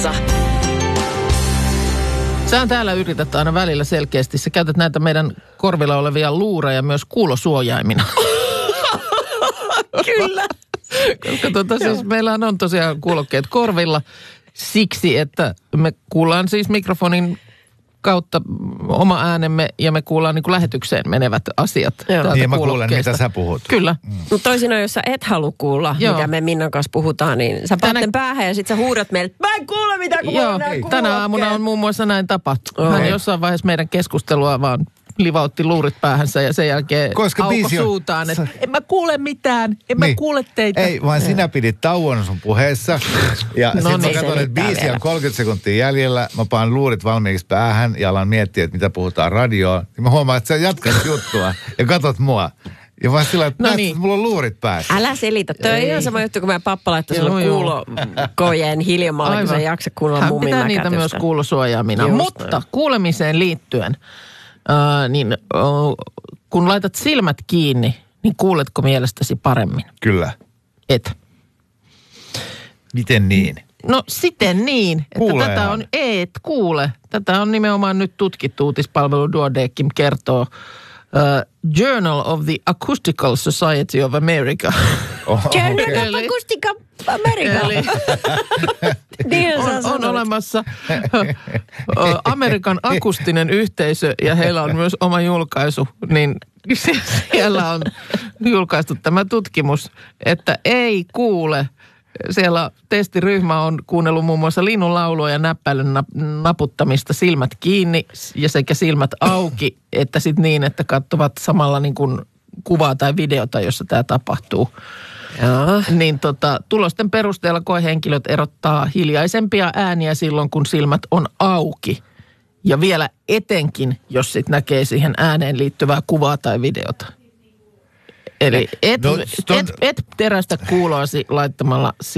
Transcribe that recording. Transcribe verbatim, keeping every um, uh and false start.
Sä täällä yrität aina välillä selkeästi. Sä käytät näitä meidän korvilla olevia luureja myös kuulosuojaimina. Kyllä. Koska tuota, siis meillä on tosiaan kuulokkeet korvilla siksi, että me kuullaan siis mikrofonin kautta oma äänemme ja me kuullaan niin kuin lähetykseen menevät asiat. Niin mä kuulen, mitä sä puhut. Kyllä. Mm. Mutta toisinaan, jos sä et halua kuulla, Joo. mitä me Minnan kanssa puhutaan, niin sä Tänä... patten päähän ja sit sä huudat meille, mä en kuule mitä kuulee. Joo, tänä aamuna on muun muassa näin tapahtunut. Okay. Hän jossain vaiheessa meidän keskustelua vaan livautti luurit päähänsä ja sen jälkeen Koska auko on... suutaan, että en mä kuule mitään, en mä niin. kuule teitä. Ei, vaan sinä pidit tauon sun puheessa ja no sitten niin, mä katson, että biisi on kolmekymmentä sekuntia jäljellä, mä paan luurit valmiiksi päähän ja alan miettiä, että mitä puhutaan radioon. Ja mä huomaan, että sä jatkat juttua ja katot mua. Ja vaan sillä, että no niin. mulla on luurit päässä. Älä selitä. Tuo ei ihan sama juttu, kun meidän pappa laittoi sulle kuulokojeen hiljamalle, kun sä ei jaksa kuulla mummin mäkätystä. Hän pitää niitä myös kuulosuojaamina. Just Mutta noin. Kuulemiseen liittyen, äh, niin äh, kun laitat silmät kiinni, niin kuuletko mielestäsi paremmin? Kyllä. Et. Miten niin? No siten niin, että Kuuleehan. tätä on, et kuule. Tätä on nimenomaan nyt tutkittu, uutispalvelu Duodeckim kertoo. Uh, Journal of the Acoustical Society of America. Oh, okay. Journal of Acoustical America. Eli on, on olemassa uh, Amerikan akustinen yhteisö ja heillä on myös oma julkaisu, niin siellä on julkaistu tämä tutkimus, että ei kuule. Siellä testiryhmä on kuunnellut muun muassa linnunlaulua ja näppäilyn naputtamista silmät kiinni ja sekä silmät auki, että sitten niin, että katsovat samalla niin kuin kuvaa tai videota, jossa tämä tapahtuu. Ja. Niin tota, tulosten perusteella koehenkilöt erottaa hiljaisempia ääniä silloin, kun silmät on auki. Ja vielä etenkin, jos sitten näkee siihen ääneen liittyvää kuvaa tai videota. Eli et, no, et, et terästä kuuloasi laittamalla